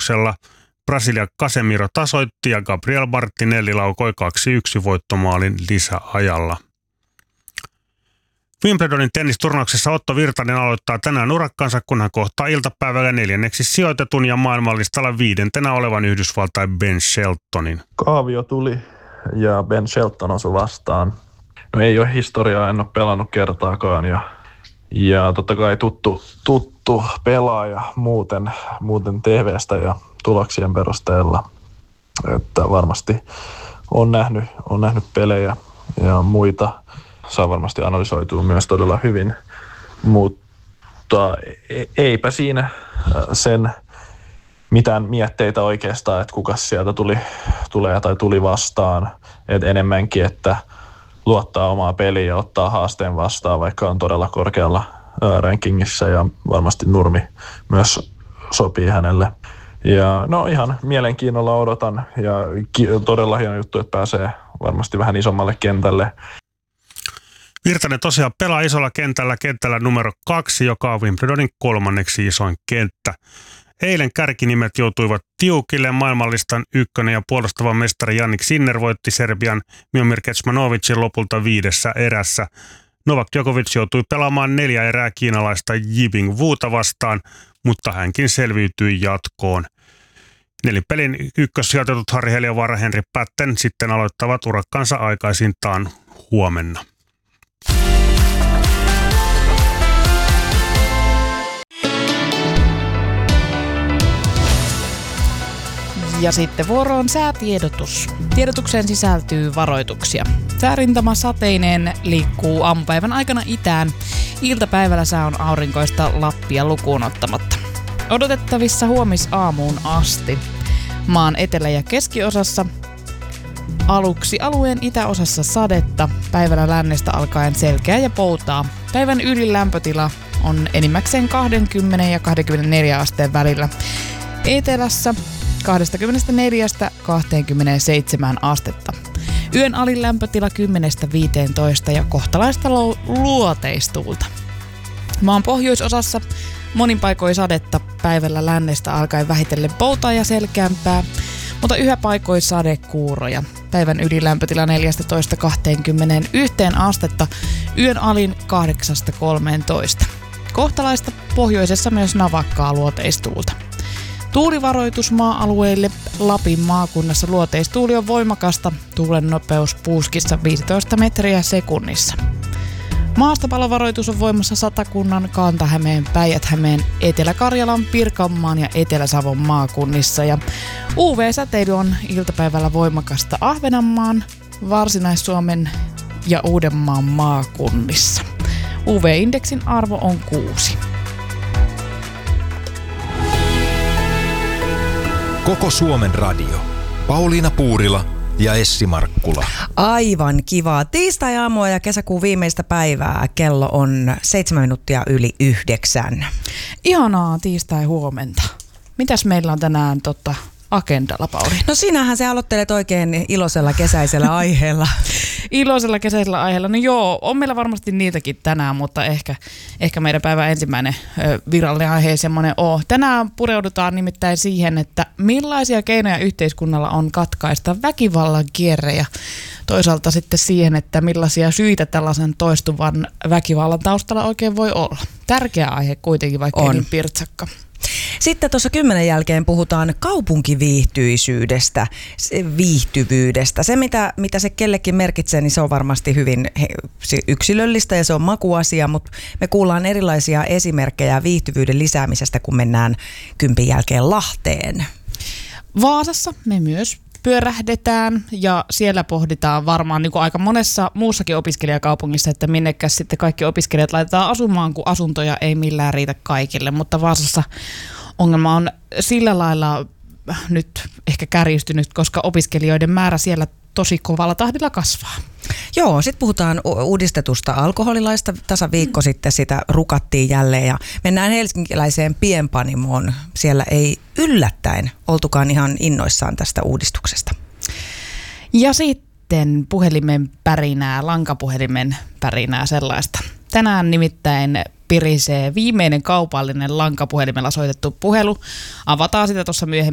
tuloksella. Brasilia Casemiro tasoitti ja Gabriel Martinelli laukoi 2-1 voittomaalin lisäajalla. Wimbledonin tennisturnauksessa Otto Virtanen aloittaa tänään urakkansa, kun hän kohtaa iltapäivällä 4. sijoitetun ja maailmanlistalla 5. olevan Yhdysvaltain Ben Sheltonin. Kaavio tuli ja Ben Shelton osui vastaan. No ei ole historiaa, en ole pelannut kertaakaan ja totta kai tuttu pelaaja muuten TV:stä ja tuloksien perusteella. Että varmasti on nähnyt pelejä ja muita. Saa varmasti analysoitua myös todella hyvin, mutta eipä siinä sen mitään mietteitä oikeastaan, että kuka sieltä tuli vastaan. Et enemmänkin, että luottaa omaa peliä ja ottaa haasteen vastaan, vaikka on todella korkealla rankingissa ja varmasti nurmi myös sopii hänelle. Ja no ihan mielenkiinnolla odotan ja todella hieno juttu, että pääsee varmasti vähän isommalle kentälle. Virtanen tosiaan pelaa isolla kentällä numero 2, joka on Wimbledonin 3. isoin kenttä. Eilen kärkinimet joutuivat tiukille. Maailmanlistan 1. ja puolustava mestari Jannik Sinner voitti Serbian Miomir Kecmanovicin lopulta 5. erässä. Novak Djokovic joutui pelaamaan 4 erää kiinalaista Yibing Wuta vastaan, mutta hänkin selviytyi jatkoon. Nelipelin ykkössijoitetut Harri Heliövaara ja Henri Patten sitten aloittavat urakkansa aikaisintaan huomenna. Ja sitten vuoroon säätiedotus. Tiedotukseen sisältyy varoituksia. Säärintama sateineen liikkuu aamupäivän aikana itään. Iltapäivällä sää on aurinkoista Lappia lukuun ottamatta. Odotettavissa huomisaamuun asti. Maan etelä- ja keskiosassa aluksi alueen itäosassa sadetta. Päivällä lännestä alkaen selkeää ja poutaa. Päivän ylin lämpötila on enimmäkseen 20 ja 24 asteen välillä. Etelässä 24–27 astetta. Yön alin lämpötila 10–15 ja kohtalaista luoteistuulta. Maan pohjoisosassa monin paikoin sadetta, päivällä lännestä alkaen vähitellen poutaa ja selkeämpää, mutta yhä paikoin sadekuuroja. Päivän ylilämpötila 14–21 astetta, yön alin 8–13. Kohtalaista pohjoisessa myös navakkaa luoteistuulta. Tuulivaroitus maa-alueille. Lapin maakunnassa luoteistuuli on voimakasta. Tuulen nopeus puuskissa 15 metriä sekunnissa. Maastopalovaroitus on voimassa Satakunnan, Kanta-Hämeen, Päijät-Hämeen, Etelä-Karjalan, Pirkanmaan ja Etelä-Savon maakunnissa. Ja UV-säteily on iltapäivällä voimakasta Ahvenanmaan, Varsinais-Suomen ja Uudenmaan maakunnissa. UV-indeksin arvo on 6. Koko Suomen radio. Pauliina Puurila ja Essi Markkula. Aivan kivaa. Tiistai-aamua ja kesäkuun viimeistä päivää. Kello on 7:09. Ihanaa tiistai-huomenta. Mitäs meillä on tänään agendalla, Pauli? No sinähän sä aloittelet oikein iloisella kesäisellä aiheella. Iloisella kesäisellä aiheella. No joo, on meillä varmasti niitäkin tänään, mutta ehkä meidän päivän ensimmäinen virallinen aihe ei semmoinen ole. Tänään pureudutaan nimittäin siihen, että millaisia keinoja yhteiskunnalla on katkaista väkivallan kierre ja toisaalta sitten siihen, että millaisia syitä tällaisen toistuvan väkivallan taustalla oikein voi olla. Tärkeä aihe kuitenkin, vaikka ei niin pirtsakka. Sitten tuossa 10 jälkeen puhutaan kaupunkiviihtyisyydestä, viihtyvyydestä. Se, mitä se kellekin merkitsee, niin se on varmasti hyvin yksilöllistä ja se on makuasia, mutta me kuullaan erilaisia esimerkkejä viihtyvyyden lisäämisestä, kun mennään 10 jälkeen Lahteen. Vaasassa me myös pyörähdetään ja siellä pohditaan varmaan niin kuin aika monessa muussakin opiskelijakaupungissa, että minnekäs sitten kaikki opiskelijat laitetaan asumaan, kun asuntoja ei millään riitä kaikille. Mutta Vaasassa ongelma on sillä lailla nyt ehkä kärjistynyt, koska opiskelijoiden määrä siellä tosi kovalla tahdilla kasvaa. Joo, sitten puhutaan uudistetusta alkoholilaista. Tasaviikko sitten sitä rukattiin jälleen ja mennään helsinkiläiseen pienpanimoon. Siellä ei yllättäen oltukaan ihan innoissaan tästä uudistuksesta. Ja sitten puhelimen pärinää, lankapuhelimen pärinää sellaista. Tänään nimittäin pirisee viimeinen kaupallinen lankapuhelimella soitettu puhelu. Avataan sitä tuossa myöhemmin